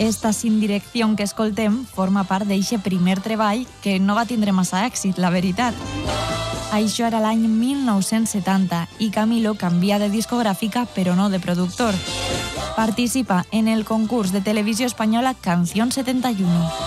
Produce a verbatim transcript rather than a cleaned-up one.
Esta Sin direcció que escoltem forma part d'eixe primer treball que no va tindre massa èxit, la veritat. Això era l'any mil nou-cents setanta i Camilo canvia de discogràfica però no de productor. Participa en el concurs de televisió espanyola Canción setenta y uno.